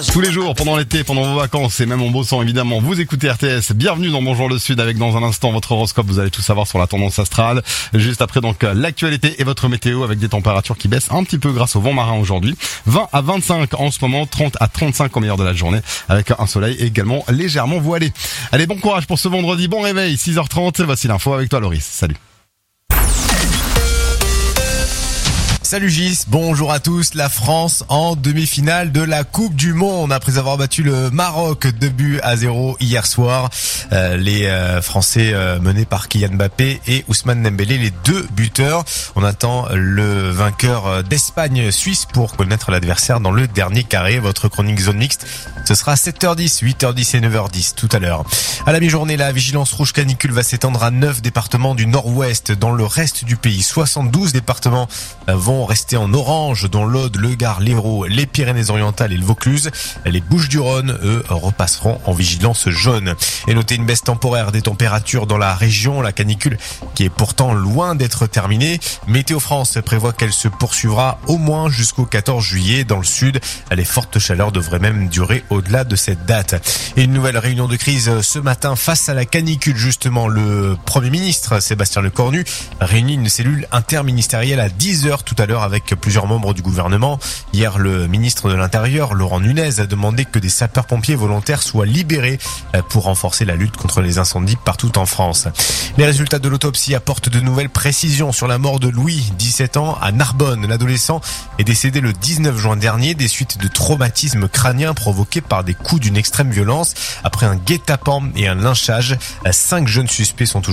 Tous les jours, pendant l'été, pendant vos vacances et même en bossant évidemment, vous écoutez RTS. Bienvenue dans Bonjour le Sud avec dans un instant votre horoscope. Vous allez tout savoir sur la tendance astrale. Juste après donc l'actualité et votre météo avec des températures qui baissent un petit peu grâce au vent marin aujourd'hui. 20 à 25 en ce moment, 30 à 35 au meilleur de la journée avec un soleil également légèrement voilé. Allez, bon courage pour ce vendredi, bon réveil, 6h30. Voici l'info avec toi Loris. Salut. Salut Gis, bonjour à tous. La France en demi-finale de la Coupe du Monde après avoir battu le Maroc 2-0 hier soir. Les Français menés par Kylian Mbappé et Ousmane Dembélé, les deux buteurs. On attend le vainqueur d'Espagne-Suisse pour connaître l'adversaire dans le dernier carré. Votre chronique zone mixte, ce sera 7h10, 8h10 et 9h10 tout à l'heure. À la mi-journée, la vigilance rouge canicule va s'étendre à 9 départements du nord-ouest. Dans le reste du pays, 72 départements vont rester en orange, dont l'Aude, le Gard, l'Hérault, les Pyrénées-Orientales et le Vaucluse. Les Bouches-du-Rhône, eux, repasseront en vigilance jaune. Et notez une baisse temporaire des températures dans la région, la canicule qui est pourtant loin d'être terminée. Météo France prévoit qu'elle se poursuivra au moins jusqu'au 14 juillet dans le sud. Les fortes chaleurs devraient même durer au-delà de cette date. Et une nouvelle réunion de crise ce matin face à la canicule, justement. Le Premier ministre, Sébastien Lecornu, réunit une cellule interministérielle à 10h tout à l'heure avec plusieurs membres du gouvernement. Hier, le ministre de l'Intérieur, Laurent Nunez, a demandé que des sapeurs-pompiers volontaires soient libérés pour renforcer la lutte contre les incendies partout en France. Les résultats de l'autopsie apportent de nouvelles précisions sur la mort de Louis, 17 ans, à Narbonne. L'adolescent est décédé le 19 juin dernier des suites de traumatismes crâniens provoqués par des coups d'une extrême violence après un guet-apens et un lynchage. 5 jeunes suspects sont toujours